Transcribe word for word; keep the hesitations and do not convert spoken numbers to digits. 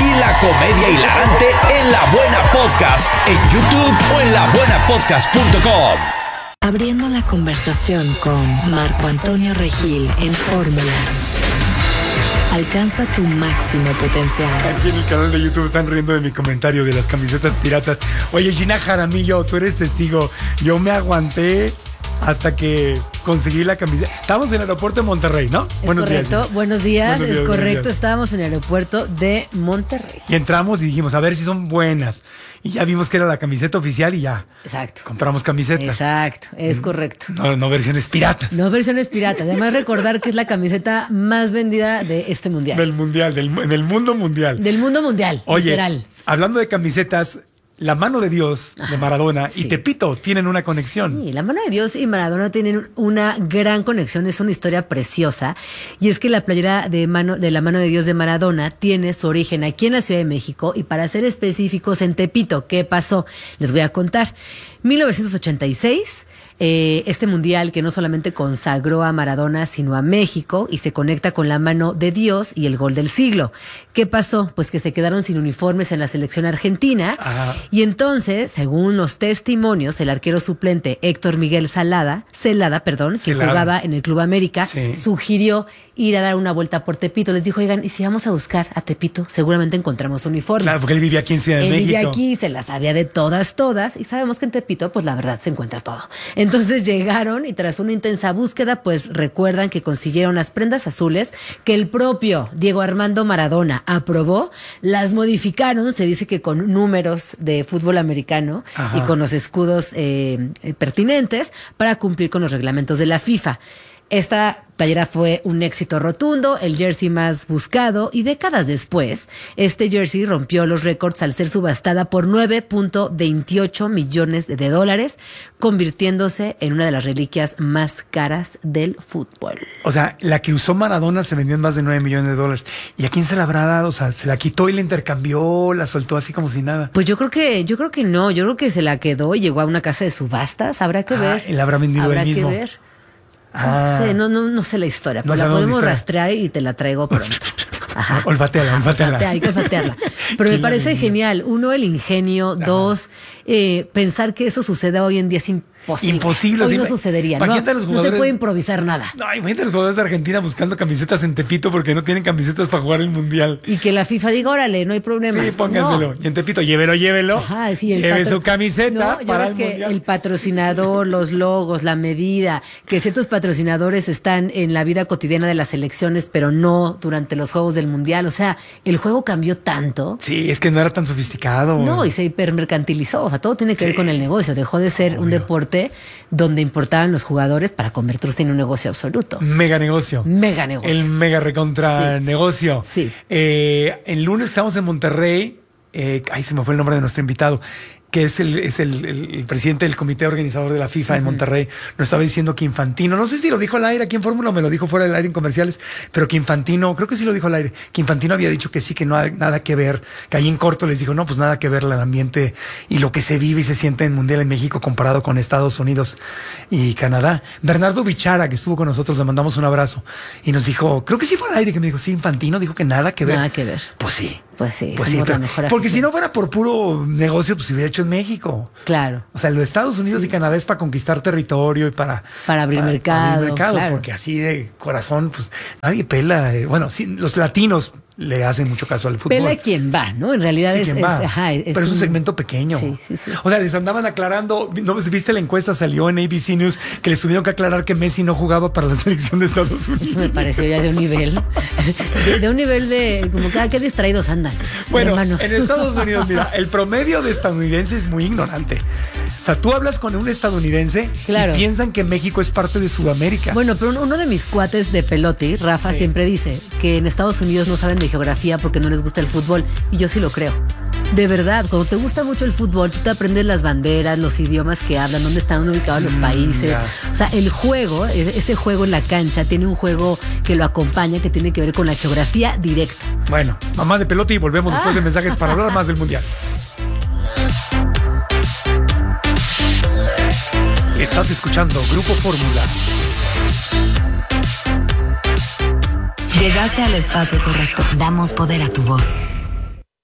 y la comedia hilarante en La Buena Podcast, en YouTube o en la buena podcast punto com. Abriendo la conversación con Marco Antonio Regil en Fórmula. Alcanza tu máximo potencial. Aquí en el canal de YouTube están riendo de mi comentario de las camisetas piratas. Oye, Gina Jaramillo, tú eres testigo. Yo me aguanté hasta que conseguí la camiseta. Estábamos en el aeropuerto de Monterrey, ¿no? Es Buenos correcto. días, buenos días, buenos días, es correcto. buenos días. Estábamos en el aeropuerto de Monterrey. Y entramos y dijimos, a ver si son buenas. Y ya vimos que era la camiseta oficial y ya. Exacto. Compramos camisetas. Exacto, es correcto. No, no versiones piratas. No versiones piratas. Además, recordar que es la camiseta más vendida de este mundial. Del mundial, del, del mundo mundial. Del mundo mundial, Oye, literal. hablando de camisetas, La Mano de Dios de Maradona sí. y Tepito tienen una conexión. Sí, La Mano de Dios y Maradona tienen una gran conexión, es una historia preciosa. Y es que la playera de, mano, de La Mano de Dios de Maradona tiene su origen aquí en la Ciudad de México y, para ser específicos, en Tepito. ¿Qué pasó? Les voy a contar. mil novecientos ochenta y seis, eh, este mundial que no solamente consagró a Maradona, sino a México, y se conecta con La Mano de Dios y el gol del siglo. ¿Qué pasó? Pues que se quedaron sin uniformes en la selección argentina. Ajá. Y entonces, según los testimonios, el arquero suplente Héctor Miguel Salada, Celada, perdón, que Celada. jugaba en el Club América, Sí. sugirió ir a dar una vuelta por Tepito. Les dijo, oigan, ¿y si vamos a buscar a Tepito? Seguramente encontramos uniformes. Claro, porque él vivía aquí en Ciudad de Él México. vivía aquí, se las sabía de todas, todas, y sabemos que en Tepito, pues la verdad, se encuentra todo. Entonces llegaron y tras una intensa búsqueda, pues recuerdan que consiguieron las prendas azules que el propio Diego Armando Maradona aprobó, las modificaron, se dice que con números de fútbol americano. Ajá. Y con los escudos eh, pertinentes para cumplir con los reglamentos de la FIFA. Esta playera fue un éxito rotundo, el jersey más buscado, y décadas después, este jersey rompió los récords al ser subastada por nueve punto veintiocho millones de dólares, convirtiéndose en una de las reliquias más caras del fútbol. O sea, la que usó Maradona se vendió en más de nueve millones de dólares. ¿Y a quién se la habrá dado? O sea, se la quitó y la intercambió, la soltó así como si nada. Pues yo creo que, yo creo que no, yo creo que se la quedó y llegó a una casa de subastas, habrá que Ah, ver. él habrá vendido habrá él mismo. que ver. No Ah. sé, no, no, no sé la historia, No pero la sabemos la podemos historia. rastrear y te la traigo pronto. Ajá. Olfateala, olfateala. Olfatea, hay que olfatearla. Pero me ¿Quién la parece vendió? genial. Uno, el ingenio. Ajá. Dos, eh, pensar que eso suceda hoy en día es imposible. Imposible, Hoy sí. no sucedería. No, Imagínate a los no se jugadores- puede improvisar nada. No, imagínate a los jugadores de Argentina buscando camisetas en Tepito porque no tienen camisetas para jugar el Mundial. Y que la FIFA diga, órale, no hay problema. Sí, pónganselo. No. Y en Tepito, llévelo, llévelo. Ajá, sí, el Lleve patro- su camiseta No, ya para ves el que Mundial. el patrocinador, los logos, la medida, que ciertos patrocinadores están en la vida cotidiana de las elecciones, pero no durante los Juegos del Mundial. O sea, el juego cambió tanto. Sí, es que no era tan sofisticado. No, y se hipermercantilizó. O sea, todo tiene que ver Sí. con el negocio. Dejó de ser un Obvio. deporte donde importaban los jugadores para convertirse en un negocio absoluto. Mega negocio. Mega negocio. El mega recontra Sí. negocio. Sí. Eh, el lunes estamos en Monterrey. Eh, ay, se me fue el nombre de nuestro invitado, que es el, es el, el- el presidente del comité organizador de la FIFA en Monterrey. Nos estaba diciendo que Infantino, no sé si lo dijo al aire aquí en Fórmula o me lo dijo fuera del aire en comerciales, pero que Infantino, creo que sí lo dijo al aire, que Infantino había dicho que sí, que no hay nada que ver, que ahí en corto les dijo, no, pues nada que ver el ambiente y lo que se vive y se siente en Mundial en México comparado con Estados Unidos y Canadá. Bernardo Bichara, que estuvo con nosotros, le mandamos un abrazo y nos dijo, creo que sí fue al aire, que me dijo, sí, Infantino dijo que nada que ver. Nada que ver. Pues sí. Pues sí, Pues sí, somos la pero- mejor porque si afición. no fuera por puro negocio, pues se hubiera hecho en México. Claro. O sea, los Estados Unidos y Canadá es para conquistar territorio y para... Para abrir mercado, claro. Porque así de corazón, pues nadie pela. eh, Bueno, sí, los latinos le hacen mucho caso al fútbol. Pela quien va, ¿no? En realidad Sí, es, quien es- va. ajá, es pero es un segmento pequeño. Sí, sí, sí. O sea, les andaban aclarando. ¿No viste la encuesta? Salió en A B C News que les tuvieron que aclarar que Messi no jugaba para la selección de Estados Unidos. Eso me pareció ya de un nivel. De, de un nivel de como cada que distraídos andan. Bueno, hermanos. en Estados Unidos, mira, el promedio de estadounidense es muy ignorante. O sea, tú hablas con un estadounidense Claro. y piensan que México es parte de Sudamérica. Bueno, pero uno de mis cuates de peloti, Rafa, Sí. siempre dice que en Estados Unidos no saben de geografía porque no les gusta el fútbol. Y yo sí lo creo. De verdad, cuando te gusta mucho el fútbol, tú te aprendes las banderas, los idiomas que hablan, dónde están ubicados los Mm, países. ya. O sea, el juego, e- ese juego en la cancha, tiene un juego que lo acompaña, que tiene que ver con la geografía directo. Bueno, mamá de pelota y volvemos después de mensajes para hablar más del Mundial. Estás escuchando Grupo Fórmula. Llegaste al espacio correcto. Damos poder a tu voz.